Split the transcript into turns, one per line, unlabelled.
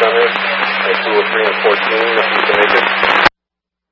Center at 203 and 14, if you can make it.